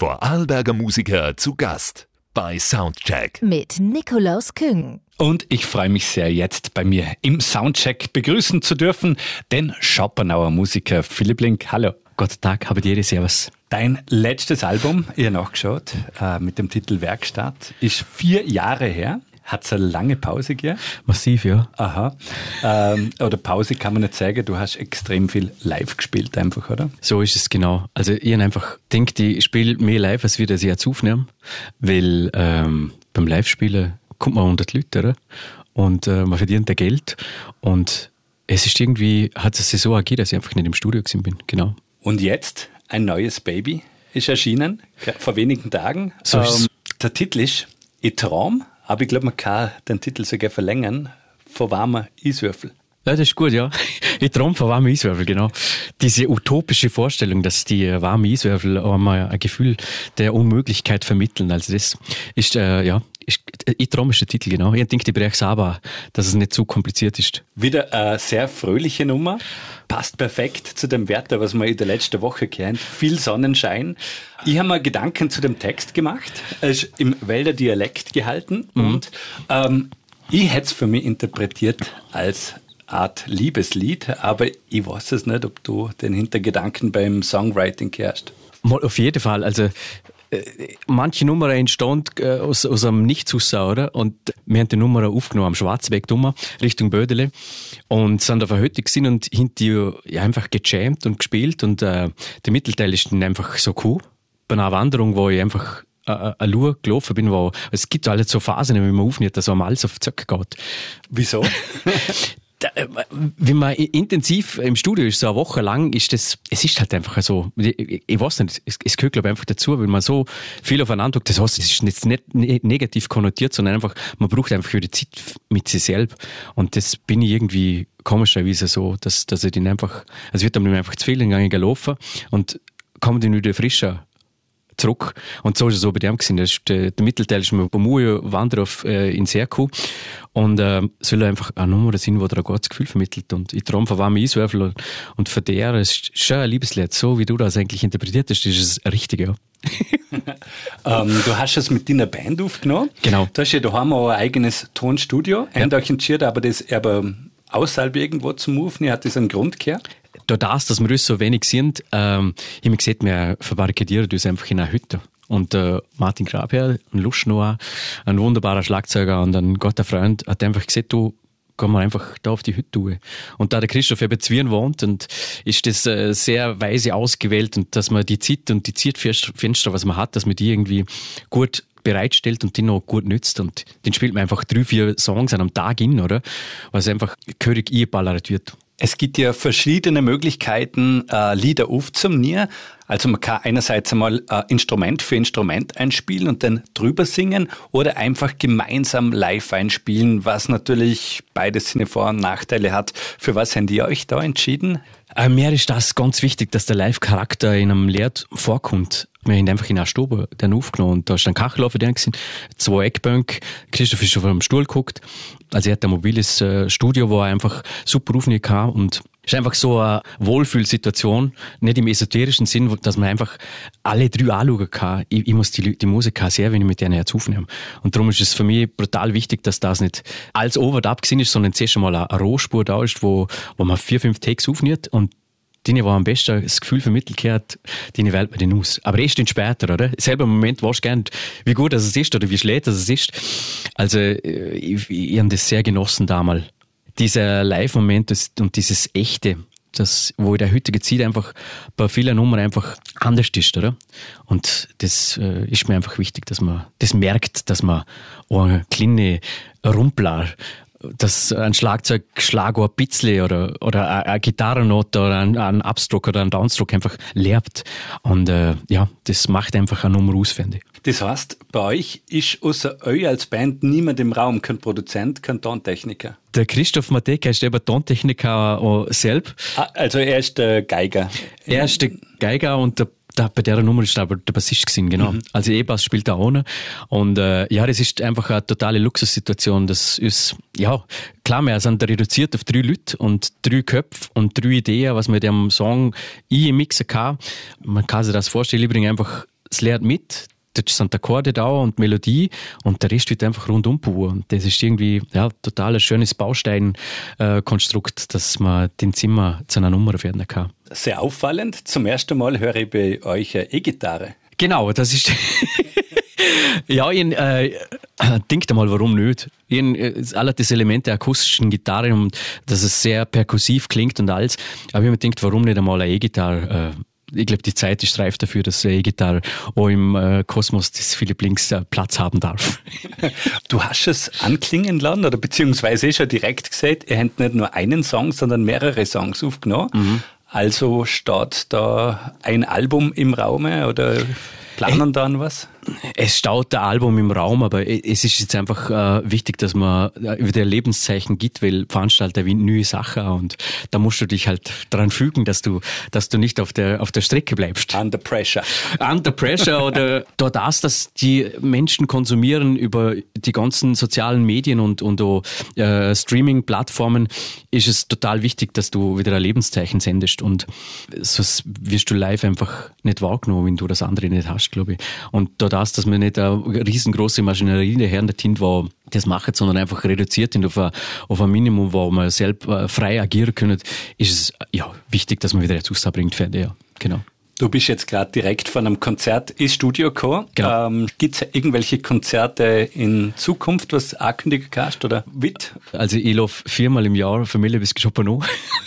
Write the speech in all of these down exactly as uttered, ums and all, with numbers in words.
Vorarlberger Musiker zu Gast bei Soundcheck mit Nikolaus Küng. Und ich freue mich sehr, jetzt bei mir im Soundcheck begrüßen zu dürfen den Schopenhauer Musiker Philipp Link. Hallo. Guten Tag, habe dir servus. Dein letztes Album, ich habe nachgeschaut, äh, mit dem Titel Werkstatt, ist vier Jahre her. Hat es eine lange Pause gegeben? Massiv, ja. Aha. Ähm, oder Pause kann man nicht sagen, du hast extrem viel live gespielt einfach, oder? So ist es genau. Also ich habe einfach gedacht, ich spiele mehr live, als wir das jetzt aufnehmen. Weil ähm, beim Live-Spielen kommt man unter die Leute, oder? Und äh, man verdient da Geld. Und es ist irgendwie, hat es sich so ergeben, dass ich einfach nicht im Studio gewesen bin. Genau. Und jetzt ein neues Baby ist erschienen, vor wenigen Tagen. So ist es. Ähm, der Titel ist «Ich traum», aber ich glaube, man kann den Titel sogar verlängern, «Von warmen Eiswürfel». Ja, das ist gut, ja. Ich träume von warmen Eiswürfel, genau. Diese utopische Vorstellung, dass die warmen Eiswürfel einmal ein Gefühl der Unmöglichkeit vermitteln. Also das ist, äh, ja, ist, ich träume ist der Titel, genau. Ich denke, ich brauche es aber, dass es nicht zu kompliziert ist. Wieder eine sehr fröhliche Nummer. Passt perfekt zu dem Wetter, was wir in der letzten Woche kennen. Viel Sonnenschein. Ich habe mir Gedanken zu dem Text gemacht. Er ist im Wälder Dialekt gehalten. Mhm. Und ähm, ich hätte es für mich interpretiert als Art Liebeslied, aber ich weiß es nicht, ob du den Hintergedanken beim Songwriting kennst. Auf jeden Fall, also äh, manche Nummern entstanden äh, aus, aus einem Nichtshaussau, oder? Und wir haben die Nummer aufgenommen am Schwarzweg Richtung Bödele und sind auf einer Hütte gewesen und hinter ja, einfach gejammt und gespielt und äh, der Mittelteil ist dann einfach so cool. Bei einer Wanderung, wo ich einfach eine Lur gelaufen bin, wo es gibt alle so Phasen, wenn man aufnimmt, dass einem alles auf die Zöcke geht. Wieso? Wenn man intensiv im Studio ist, so eine Woche lang, ist das, es ist halt einfach so, ich, ich weiß nicht, es, es gehört glaube ich einfach dazu, wenn man so viel aufeinander drückt, das heißt, es ist jetzt nicht negativ konnotiert, sondern einfach, man braucht einfach die Zeit mit sich selbst und das bin ich irgendwie komischerweise so, dass, dass ich den einfach, also wird dann einfach zu viel gegangen gelaufen und komme dann wieder frischer zurück. Und so ist es so bei dem gewesen. Der, der, der Mittelteil ist mir beim Wandern auf, äh, in Serku. Und äh, soll einfach eine Nummer sein, die dir ein gutes Gefühl vermittelt. Und ich träume von warmen Eiswürfeln. Und, und für der ist schon ein Liebeslied. So wie du das eigentlich interpretiert hast, ist es richtig, ja. ähm, du hast es mit deiner Band aufgenommen. Genau. Du hast ja daheim auch ein eigenes Tonstudio. Ja. Habt ihr euch entschieden, aber das aber außerhalb irgendwo zu moven? Hat das einen Grund gehabt? Da das, dass wir uns so wenig sind, ähm, ich habe mir gesagt, wir verbarrikadieren uns einfach in einer Hütte. Und äh, Martin Grabherr, ein Luschnoah, ein wunderbarer Schlagzeuger und ein guter Freund, hat einfach gesagt, du, gehen wir einfach da auf die Hütte tun. Und da der Christoph eben zu Wien wohnt, und ist das äh, sehr weise ausgewählt und dass man die Zeit und die Zeitfenster, was man hat, dass man die irgendwie gut bereitstellt und die noch gut nützt. Und den spielt man einfach drei, vier Songs an einem Tag in, oder? Was einfach gehörig eingeballert wird. Es gibt ja verschiedene Möglichkeiten, äh, Lieder aufzunehmen. Also man kann einerseits einmal äh, Instrument für Instrument einspielen und dann drüber singen oder einfach gemeinsam live einspielen, was natürlich beides seine Vor- und Nachteile hat. Für was habt ihr euch da entschieden? Äh, mir ist das ganz wichtig, dass der Live-Charakter in einem Lied vorkommt. Wir haben einfach in einer Stube dann aufgenommen und da ist ein Kachel auf der gesehen, zwei Eckbänke. Christoph ist schon auf dem Stuhl geguckt. Also er hat ein mobiles äh, Studio, wo er einfach super aufnehmen kann und es ist einfach so eine Wohlfühlsituation, nicht im esoterischen Sinn, dass man einfach alle drei anschauen kann. Ich, ich muss die, die Musik auch sehr, wenn ich mit denen jetzt aufnehme. Und darum ist es für mich brutal wichtig, dass das nicht als Overdub gewesen ist, sondern zuerst einmal eine, eine Rohspur da ist, wo, wo man vier, fünf Takes aufnimmt und die, die am besten das Gefühl vermittelt hat, die wählt man den aus. Aber erst dann später, oder? Selber im Moment weißt du gern, wie gut das ist oder wie schlecht das ist. Also, ich, ich habe das sehr genossen damals. Dieser Live-Moment und dieses Echte, das, wo in der heutigen Zeit einfach bei vielen Nummern einfach anders ist, oder? Und das äh, ist mir einfach wichtig, dass man das merkt, dass man auch eine kleine Rumpler, dass ein Schlagzeugschlag ein bisschen oder, oder eine Gitarrennote oder ein, ein Upstroke oder ein Downstroke einfach lernt. Und äh, ja, das macht einfach eine Nummer aus, finde ich. Das heißt, bei euch ist außer euch als Band niemand im Raum, kein Produzent, kein Tontechniker? Der Christoph Mateka ist eben Tontechniker selbst. Ah, also er ist der Geiger? Er ist der Geiger und der Da, bei der Nummer ist aber der Bassist gewesen, genau. Mhm. Also E-Bass spielt da ohne. Und äh, ja, das ist einfach eine totale Luxussituation. Das ist, ja, klar, wir sind reduziert auf drei Leute und drei Köpfe und drei Ideen, was wir dem Song einmixen kann. Man kann sich das vorstellen, ich bringe einfach es lernt mit, das sind Akkorde da und Melodie und der Rest wird einfach rundum pur. Und das ist irgendwie ja, total ein schönes Bausteinkonstrukt, äh, dass man den Zimmer zu einer Nummer werden kann. Sehr auffallend. Zum ersten Mal höre ich bei euch eine E-Gitarre. Genau, das ist... ja, ich äh, denkt einmal, warum nicht? Ich, äh, alle diese Elemente der akustischen Gitarre und dass es sehr perkussiv klingt und alles. Aber ich habe mir gedacht, warum nicht einmal eine E-Gitarre? Äh, ich glaube, die Zeit ist reif dafür, dass eine E-Gitarre auch im äh, Kosmos des Philipp Links äh, Platz haben darf. Du hast es anklingen lassen, oder beziehungsweise eh schon direkt gesagt, ihr habt nicht nur einen Song, sondern mehrere Songs aufgenommen. Mhm. Also steht da ein Album im Raume oder planen dann was? Es staut ein Album im Raum, aber es ist jetzt einfach äh, wichtig, dass man wieder Lebenszeichen gibt, weil Veranstalter wie neue Sachen und da musst du dich halt dran fügen, dass du, dass du nicht auf der, auf der Strecke bleibst. Under pressure. Under pressure oder da das, dass die Menschen konsumieren über die ganzen sozialen Medien und, und auch, äh, Streaming-Plattformen, ist es total wichtig, dass du wieder ein Lebenszeichen sendest und sonst wirst du live einfach nicht wahrgenommen, wenn du das andere nicht hast, glaube ich. Und da das, dass wir nicht eine riesengroße Maschinerie daher sind, wo das machen, sondern einfach reduziert sind auf ein, auf ein Minimum, wo man selbst frei agieren können, ist es ja wichtig, dass man wieder etwas rausbringt. Ja, genau. Du bist jetzt gerade direkt von einem Konzert ins Studio gekommen. Genau. Ähm, Gibt es irgendwelche Konzerte in Zukunft, was du ankündigen kannst oder mit? Also ich laufe viermal im Jahr Familie bis Chopin.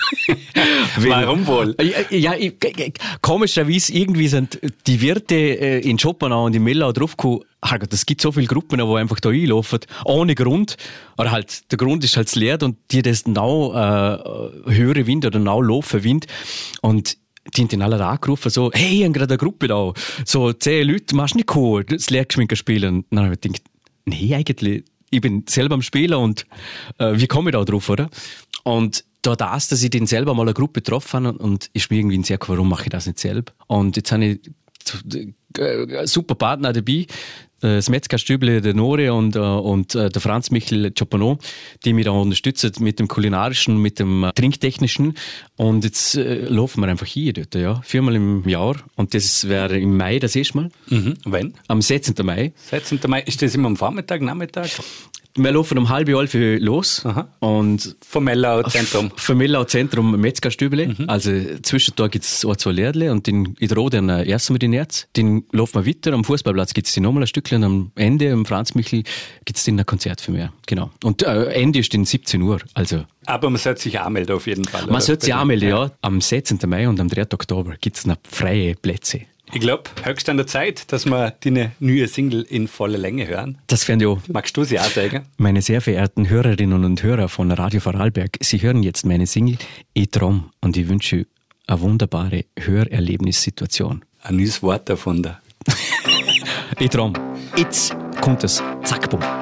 Warum wohl? Ja, ich, komischerweise irgendwie sind die Wirte in Chopinau und in Millau draufgekommen, es gibt so viele Gruppen, die einfach da einlaufen, ohne Grund. Oder halt, der Grund ist halt das Leer und die das now äh, höhere Wind oder now laufen Wind. Und die haben den alle angerufen, so, hey, ich habe gerade eine Gruppe da. So, zehn Leute, machst du nicht cool, das Lehrgeschminker spielen. Und dann habe ich gedacht, nee, eigentlich, ich bin selber am Spielen und äh, wie komme ich da drauf, oder? Und da das, dass ich den selber mal eine Gruppe getroffen habe und ist mir irgendwie ein sehr, warum mache ich das nicht selber? Und jetzt habe ich äh, super Partner dabei, das Metzgerstüble, der Nore und, und der Franz Michel Chopinot, die mich da unterstützen mit dem kulinarischen, mit dem trinktechnischen. Und jetzt äh, laufen wir einfach hier dort, ja. Viermal im Jahr. Und das wäre im Mai das erste Mal. Mhm. Wann? Am sechzehnten Mai. sechzehnten Mai. Ist das immer am Vormittag, Nachmittag? Wir laufen um halb elf los. Aha. Und vom Mellau Zentrum. Vom Mellau Zentrum Metzgerstüble. Mhm. Also zwischendurch gibt es auch zwei Lädle und den, in der Rot dann ersten wir den Erz. Den laufen wir weiter. Am Fußballplatz gibt es nochmal ein Stückchen. Am Ende, am Franz Michel, gibt es dann ein Konzert für mich. Genau. Und äh, Ende ist dann siebzehn Uhr. Also. Aber man sollte sich anmelden auf jeden Fall. Man oder? sollte sich anmelden, ja. Am sechzehnten Mai und am dritten Oktober gibt es noch freie Plätze. Ich glaube, höchst an der Zeit, dass wir deine neue Single in voller Länge hören. Das fände ich auch. Magst du sie auch sagen? Meine sehr verehrten Hörerinnen und Hörer von Radio Vorarlberg, Sie hören jetzt meine Single «Ich Traum» und ich wünsche eine wunderbare Hörerlebnissituation. Ein neues Wort davon da. Ich Traum. Jetzt kommt es. Zack, bumm.